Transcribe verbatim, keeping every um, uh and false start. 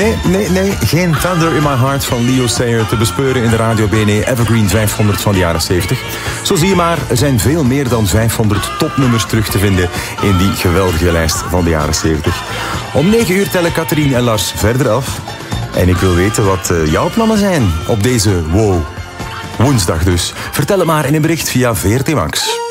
Nee, nee, nee. Geen Thunder in My Heart van Leo Sayer te bespeuren in de Radio B N E Evergreen vijfhonderd van de jaren zeventig. Zo zie je maar, er zijn veel meer dan vijfhonderd topnummers terug te vinden in die geweldige lijst van de jaren zeventig. Om negen uur tellen Catherine en Lars verder af. En ik wil weten wat uh, jouw plannen zijn op deze wow woensdag dus. Vertel het maar in een bericht via V R T Max.